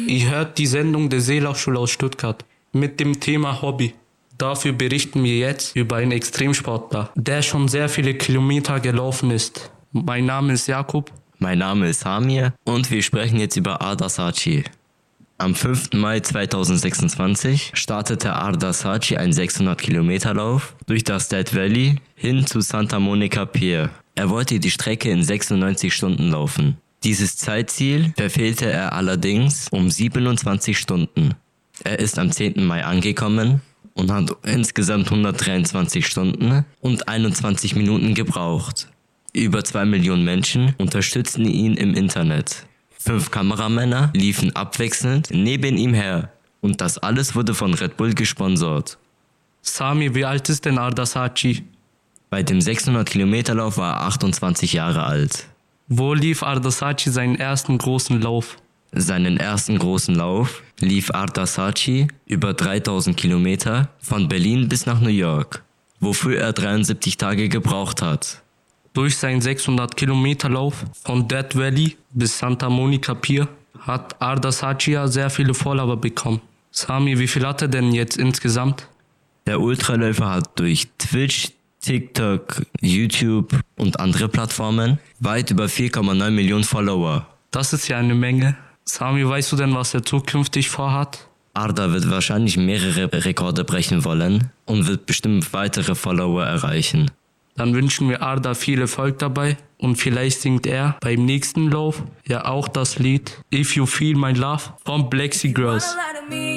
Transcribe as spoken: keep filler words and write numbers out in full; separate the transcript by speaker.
Speaker 1: Ihr hört die Sendung der Seelachschule aus Stuttgart mit dem Thema Hobby. Dafür berichten wir jetzt über einen Extremsportler, der schon sehr viele Kilometer gelaufen ist. Mein Name ist Jakob.
Speaker 2: Mein Name ist Hamir und wir sprechen jetzt über Ardar Saci. Am fünften Mai zweitausendsechsundzwanzig startete Ardar Saci einen sechshundert Kilometer Lauf durch das Death Valley hin zu Santa Monica Pier. Er wollte die Strecke in sechsundneunzig Stunden laufen. Dieses Zeitziel verfehlte er allerdings um siebenundzwanzig Stunden. Er ist am zehnten Mai angekommen und hat insgesamt hundertdreiundzwanzig Stunden und einundzwanzig Minuten gebraucht. Über zwei Millionen Menschen unterstützten ihn im Internet. Fünf Kameramänner liefen abwechselnd neben ihm her und das alles wurde von Red Bull gesponsert.
Speaker 1: Sami, wie alt ist denn Ardar Saci?
Speaker 2: Bei dem sechshundert Kilometer Lauf war er achtundzwanzig Jahre alt.
Speaker 1: Wo lief Ardar Saci seinen ersten großen Lauf?
Speaker 2: Seinen ersten großen Lauf lief Ardar Saci über dreitausend Kilometer von Berlin bis nach New York, wofür er dreiundsiebzig Tage gebraucht hat.
Speaker 1: Durch seinen sechshundert Kilometer Lauf von Death Valley bis Santa Monica Pier hat Ardar Saci ja sehr viele Follower bekommen. Sami, wie viel hat er denn jetzt insgesamt?
Speaker 2: Der Ultraläufer hat durch Twitch, TikTok, YouTube und andere Plattformen weit über vier Komma neun Millionen Follower.
Speaker 1: Das ist ja eine Menge. Sami, weißt du denn, was er zukünftig vorhat?
Speaker 2: Ardar wird wahrscheinlich mehrere Rekorde brechen wollen und wird bestimmt weitere Follower erreichen.
Speaker 1: Dann wünschen wir Ardar viel Erfolg dabei und vielleicht singt er beim nächsten Lauf ja auch das Lied If You Feel My Love von Black Sea Girls.